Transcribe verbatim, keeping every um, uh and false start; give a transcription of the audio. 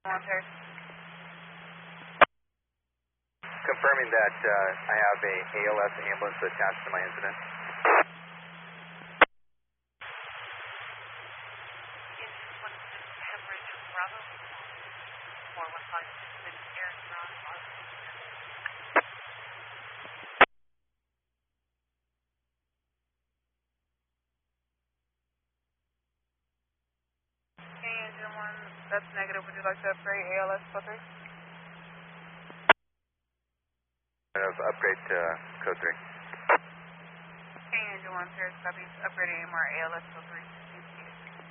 Monter. Confirming that uh, I have a A L S ambulance attached to my incident. Engine one, that's negative. Would you like to upgrade A L S code three? Of upgrade to uh, code three. Engine one, Paris, copy. Upgrading A M R A L S code three.